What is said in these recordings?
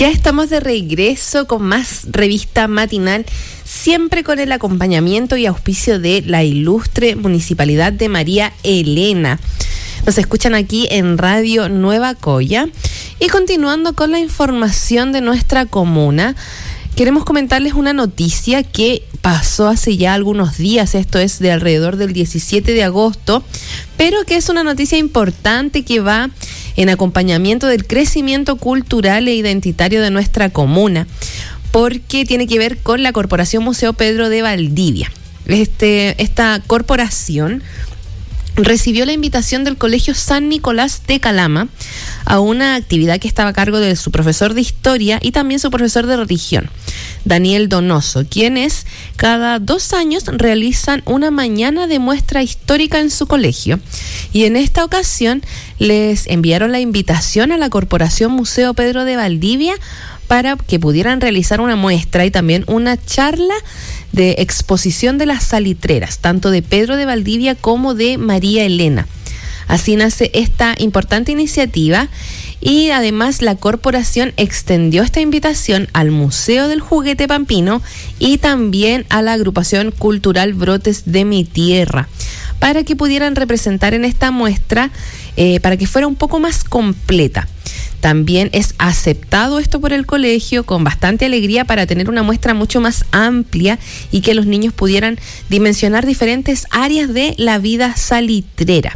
Ya estamos de regreso con más revista matinal, siempre con el acompañamiento y auspicio de la ilustre Municipalidad de María Elena. Nos escuchan aquí en Radio Nueva Coya. Y continuando con la información de nuestra comuna, queremos comentarles una noticia que pasó hace ya algunos días, esto es de alrededor del 17 de agosto, pero que es una noticia importante que va en acompañamiento del crecimiento cultural e identitario de nuestra comuna, porque tiene que ver con la Corporación Museo Pedro de Valdivia. Esta corporación recibió la invitación del Colegio San Nicolás de Calama a una actividad que estaba a cargo de su profesor de historia y también su profesor de religión, Daniel Donoso, quienes cada 2 años realizan una mañana de muestra histórica en su colegio. Y en esta ocasión les enviaron la invitación a la Corporación Museo Pedro de Valdivia para que pudieran realizar una muestra y también una charla de exposición de las salitreras, tanto de Pedro de Valdivia como de María Elena. Así nace esta importante iniciativa y además la corporación extendió esta invitación al Museo del Juguete Pampino y también a la agrupación cultural Brotes de mi Tierra, para que pudieran representar en esta muestra, para que fuera un poco más completa. También es aceptado esto por el colegio con bastante alegría para tener una muestra mucho más amplia y que los niños pudieran dimensionar diferentes áreas de la vida salitrera.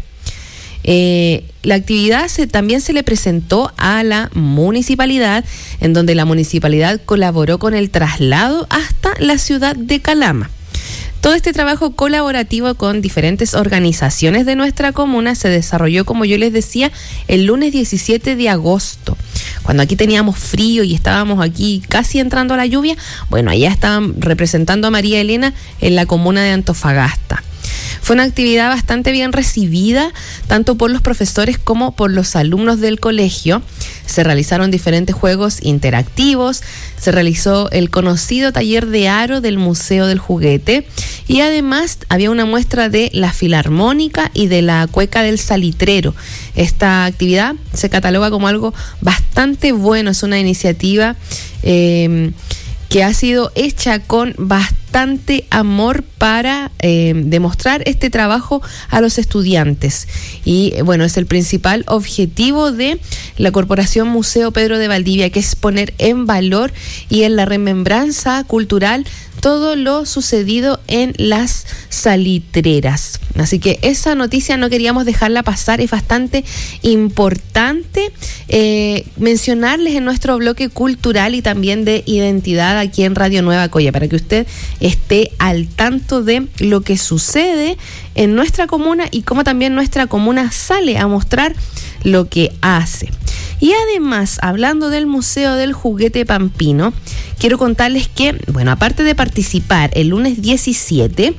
La actividad también se le presentó a la municipalidad, en donde la municipalidad colaboró con el traslado hasta la ciudad de Calama. Todo este trabajo colaborativo con diferentes organizaciones de nuestra comuna se desarrolló, como yo les decía, el lunes 17 de agosto. Cuando aquí teníamos frío y estábamos aquí casi entrando a la lluvia, bueno, allá estaban representando a María Elena en la comuna de Antofagasta. Fue una actividad bastante bien recibida, tanto por los profesores como por los alumnos del colegio. Se realizaron diferentes juegos interactivos, se realizó el conocido taller de aro del Museo del Juguete y además había una muestra de la filarmónica y de la cueca del salitrero. Esta actividad se cataloga como algo bastante bueno, es una iniciativa que ha sido hecha con bastante amor para demostrar este trabajo a los estudiantes. Y bueno, es el principal objetivo de la Corporación Museo Pedro de Valdivia, que es poner en valor y en la remembranza cultural todo lo sucedido en las salitreras. Así que esa noticia no queríamos dejarla pasar, es bastante importante mencionarles en nuestro bloque cultural y también de identidad aquí en Radio Nueva Coya, para que usted esté al tanto de lo que sucede en nuestra comuna y cómo también nuestra comuna sale a mostrar lo que hace. Y además, hablando del Museo del Juguete Pampino, quiero contarles que, bueno, aparte de participar el lunes 17,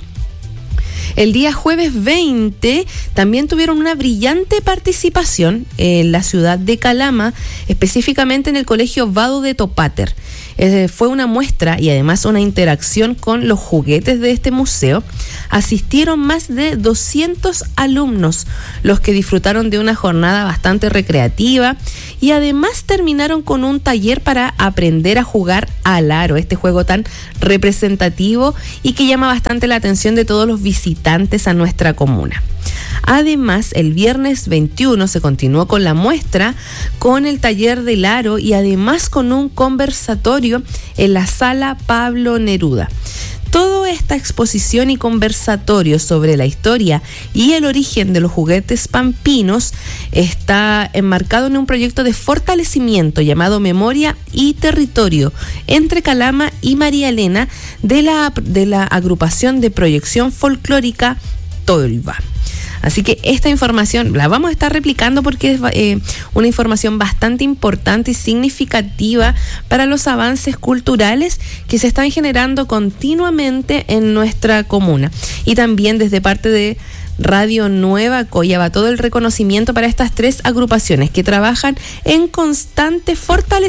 el día jueves 20 también tuvieron una brillante participación en la ciudad de Calama, específicamente en el Colegio Vado de Topater. Fue una muestra y además una interacción con los juguetes de este museo. Asistieron más de 200 alumnos, los que disfrutaron de una jornada bastante recreativa y además terminaron con un taller para aprender a jugar al aro, este juego tan representativo y que llama bastante la atención de todos los visitantes a nuestra comuna. Además, el viernes 21 se continuó con la muestra, con el taller del aro y además con un conversatorio en la sala Pablo Neruda. Toda esta exposición y conversatorio sobre la historia y el origen de los juguetes pampinos está enmarcado en un proyecto de fortalecimiento llamado Memoria y Territorio entre Calama y María Elena de la agrupación de proyección folclórica Tolva. Así que esta información la vamos a estar replicando porque es una información bastante importante y significativa para los avances culturales que se están generando continuamente en nuestra comuna. Y también desde parte de Radio Nueva Coya va todo el reconocimiento para estas 3 agrupaciones que trabajan en constante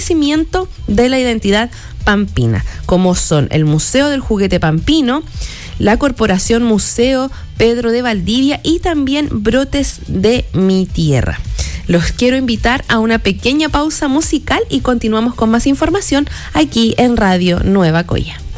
fortalecimiento de la identidad pampina, como son el Museo del Juguete Pampino, la Corporación Museo Pedro de Valdivia y también Brotes de mi Tierra. Los quiero invitar a una pequeña pausa musical y continuamos con más información aquí en Radio Nueva Coya.